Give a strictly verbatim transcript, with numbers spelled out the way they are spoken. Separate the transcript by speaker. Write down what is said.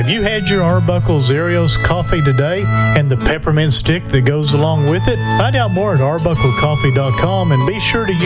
Speaker 1: Have you had your Arbuckle Zerios coffee today and the peppermint stick that goes along with it? Find out more at arbuckle coffee dot com and be sure to